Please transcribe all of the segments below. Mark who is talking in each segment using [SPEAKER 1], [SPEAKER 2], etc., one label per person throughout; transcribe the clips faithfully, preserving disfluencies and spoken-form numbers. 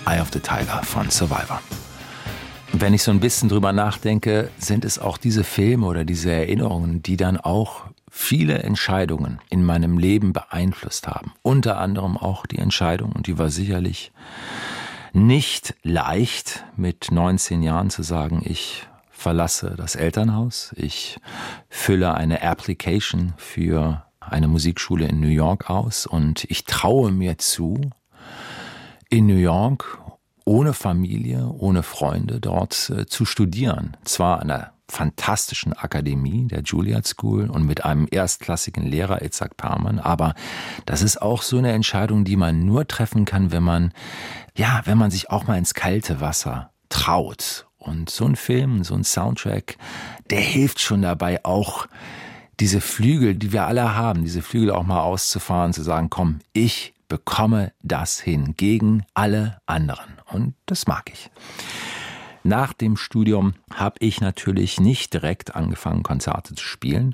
[SPEAKER 1] Eye of the Tiger von Survivor. Wenn ich so ein bisschen drüber nachdenke, sind es auch diese Filme oder diese Erinnerungen, die dann auch viele Entscheidungen in meinem Leben beeinflusst haben. Unter anderem auch die Entscheidung, und die war sicherlich nicht leicht, mit neunzehn Jahren zu sagen, ich verlasse das Elternhaus, ich fülle eine Application für eine Musikschule in New York aus und ich traue mir zu, in New York ohne Familie, ohne Freunde dort äh, zu studieren. Zwar an einer fantastischen Akademie, der Juilliard School, und mit einem erstklassigen Lehrer, Itzhak Perlman, aber das ist auch so eine Entscheidung, die man nur treffen kann, wenn man, ja, wenn man sich auch mal ins kalte Wasser traut. Und so ein Film, so ein Soundtrack, der hilft schon dabei, auch diese Flügel, die wir alle haben, diese Flügel auch mal auszufahren, zu sagen, komm, ich bekomme das hin, gegen alle anderen. Und das mag ich. Nach dem Studium habe ich natürlich nicht direkt angefangen, Konzerte zu spielen.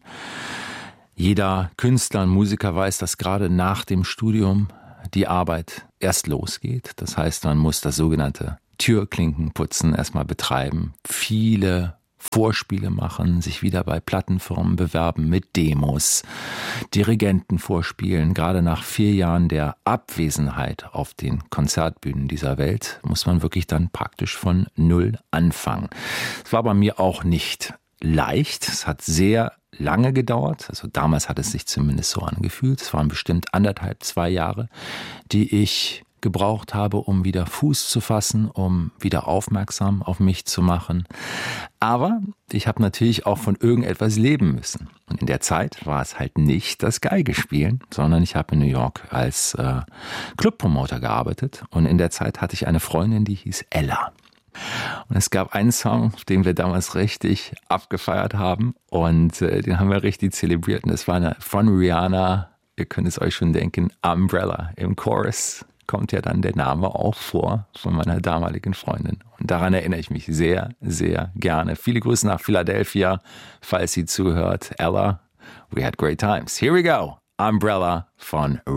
[SPEAKER 1] Jeder Künstler und Musiker weiß, dass gerade nach dem Studium die Arbeit erst losgeht. Das heißt, man muss das sogenannte Türklinkenputzen erstmal betreiben, viele Vorspiele machen, sich wieder bei Plattenfirmen bewerben mit Demos, Dirigenten vorspielen. Gerade nach vier Jahren der Abwesenheit auf den Konzertbühnen dieser Welt muss man wirklich dann praktisch von Null anfangen. Es war bei mir auch nicht leicht. Es hat sehr lange gedauert. Also damals hat es sich zumindest so angefühlt. Es waren bestimmt anderthalb, zwei Jahre, die ich gebraucht habe, um wieder Fuß zu fassen, um wieder aufmerksam auf mich zu machen. Aber ich habe natürlich auch von irgendetwas leben müssen. Und in der Zeit war es halt nicht das Geigespielen, sondern ich habe in New York als äh, Clubpromoter gearbeitet. Und in der Zeit hatte ich eine Freundin, die hieß Ella. Und es gab einen Song, den wir damals richtig abgefeiert haben. Und äh, den haben wir richtig zelebriert. Und das war eine von Rihanna, ihr könnt es euch schon denken, Umbrella. Im Chorus kommt ja dann der Name auch vor von meiner damaligen Freundin. Und daran erinnere ich mich sehr, sehr gerne. Viele Grüße nach Philadelphia, falls sie zuhört. Ella, we had great times. Here we go. Umbrella von